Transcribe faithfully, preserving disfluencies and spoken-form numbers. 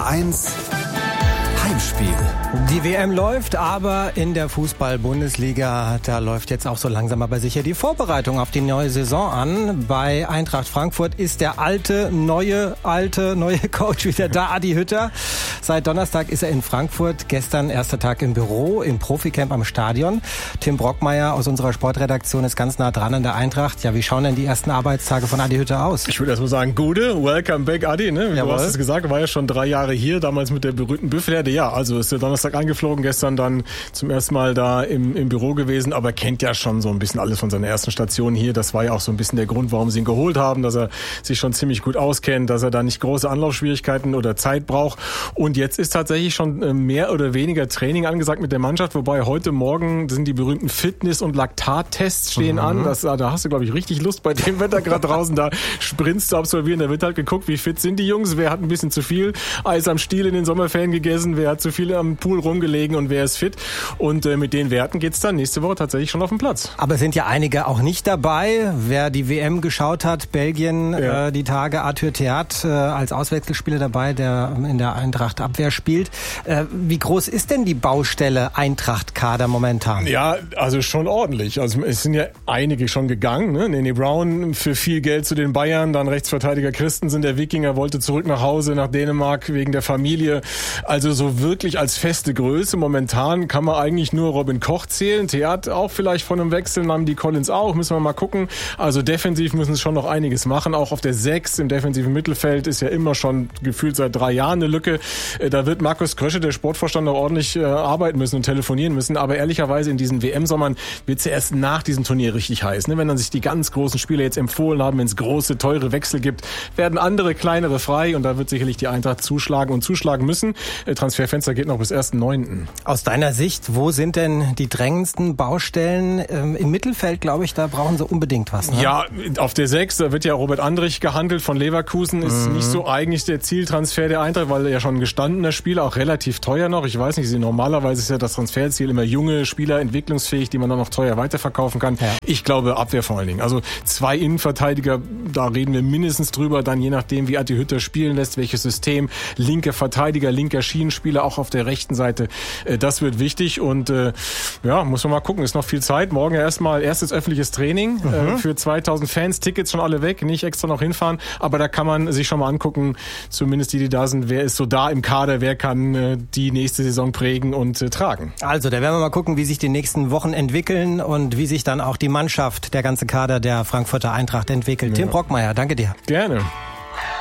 eins Heimspiel. Die W M läuft, aber in der Fußball-Bundesliga, da läuft jetzt auch so langsam aber sicher die Vorbereitung auf die neue Saison an. Bei Eintracht Frankfurt ist der alte, neue, alte, neue Coach wieder da, Adi Hütter. Seit Donnerstag ist er in Frankfurt, gestern erster Tag im Büro, im Proficamp am Stadion. Tim Brockmeier aus unserer Sportredaktion ist ganz nah dran an der Eintracht. Ja, wie schauen denn die ersten Arbeitstage von Adi Hütter aus? Ich würde erst mal sagen, gute, welcome back Adi, ne? Du hast es gesagt, war ja schon drei Jahre hier, damals mit der berühmten Büffelherde. Ja, also ist der Donnerstag angeflogen, gestern dann zum ersten Mal da im, im Büro gewesen, aber kennt ja schon so ein bisschen alles von seiner ersten Station hier. Das war ja auch so ein bisschen der Grund, warum sie ihn geholt haben, dass er sich schon ziemlich gut auskennt, dass er da nicht große Anlaufschwierigkeiten oder Zeit braucht. Und jetzt ist tatsächlich schon mehr oder weniger Training angesagt mit der Mannschaft, wobei heute Morgen sind die berühmten Fitness- und Laktattests stehen mhm. an. Das, da hast du, glaube ich, richtig Lust bei dem Wetter gerade draußen da Sprints zu absolvieren. Da wird halt geguckt, wie fit sind die Jungs, wer hat ein bisschen zu viel Eis am Stiel in den Sommerferien gegessen, wer hat zu viel am Pool rumgelegen und wer ist fit. Und äh, mit den Werten geht's dann nächste Woche tatsächlich schon auf den Platz. Aber es sind ja einige auch nicht dabei. Wer die W M geschaut hat, Belgien, ja. äh, die Tage, Arthur Theat äh, als Auswechselspieler dabei, der in der Eintracht Abwehr spielt. Äh, wie groß ist denn die Baustelle Eintracht-Kader momentan? Ja, also schon ordentlich. Also es sind ja einige schon gegangen. Ne? Nene Brown für viel Geld zu den Bayern, dann Rechtsverteidiger Christensen, der Wikinger, wollte zurück nach Hause, nach Dänemark wegen der Familie. Also so wirklich als feste Größe momentan kann man eigentlich nur Robin Koch zählen. Theat auch vielleicht von einem Wechsel, nahmen die Collins auch, müssen wir mal gucken. Also defensiv müssen sie schon noch einiges machen. Auch auf der sechs im defensiven Mittelfeld ist ja immer schon gefühlt seit drei Jahren eine Lücke. Da wird Markus Krösche, der Sportvorstand, noch ordentlich äh, arbeiten müssen und telefonieren müssen. Aber ehrlicherweise in diesen W M-Sommern wird es ja erst nach diesem Turnier richtig heiß. Ne? Wenn dann sich die ganz großen Spieler jetzt empfohlen haben, wenn es große, teure Wechsel gibt, werden andere, kleinere frei und da wird sicherlich die Eintracht zuschlagen und zuschlagen müssen. Äh, Transferfenster geht noch bis ersten neunten Aus deiner Sicht, wo sind denn die drängendsten Baustellen? Ähm, Im Mittelfeld, glaube ich, da brauchen sie unbedingt was. Ne? Ja, auf der sechs, da wird ja Robert Andrich gehandelt von Leverkusen. Ist mhm. nicht so eigentlich der Zieltransfer der Eintracht, weil er ja schon ein gestandener Spieler, auch relativ teuer noch. Ich weiß nicht, normalerweise ist ja das Transferziel immer junge Spieler, entwicklungsfähig, die man dann noch teuer weiterverkaufen kann. Ja. Ich glaube Abwehr vor allen Dingen. Also zwei Innenverteidiger, da reden wir mindestens drüber, dann je nachdem, wie Adi Hütter spielen lässt, welches System, linker Verteidiger, linker Schienenspieler, auch auf der rechten Seite. Das wird wichtig und äh, ja, muss man mal gucken, ist noch viel Zeit. Morgen ja erstmal erstes öffentliches Training mhm. äh, für zweitausend Fans, Tickets schon alle weg, nicht extra noch hinfahren, aber da kann man sich schon mal angucken, zumindest die, die da sind, wer ist so da im Kader, wer kann äh, die nächste Saison prägen und äh, tragen. Also, da werden wir mal gucken, wie sich die nächsten Wochen entwickeln und wie sich dann auch die Mannschaft, der ganze Kader der Frankfurter Eintracht entwickelt. Ja. Tim Brockmeier, danke dir. Gerne.